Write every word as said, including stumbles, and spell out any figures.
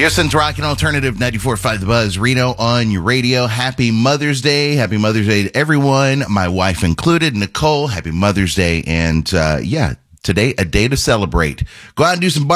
Houston's Rockin' Alternative ninety-four point five The Buzz. Reno on your radio. Happy Mother's Day. Happy Mother's Day to everyone, my wife included. Nicole, happy Mother's Day. And uh, yeah, today, a day to celebrate. Go out and do some